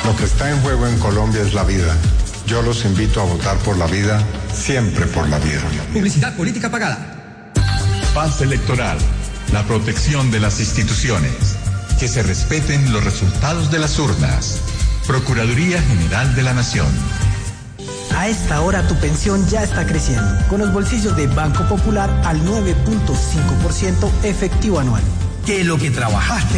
Lo que está en juego en Colombia es la vida. Yo los invito a votar por la vida, siempre por la vida. Publicidad política pagada. Paz electoral. La protección de las instituciones. Que se respeten los resultados de las urnas. Procuraduría General de la Nación. A esta hora tu pensión ya está creciendo, con los bolsillos de Banco Popular al 9.5% efectivo anual. Que lo que trabajaste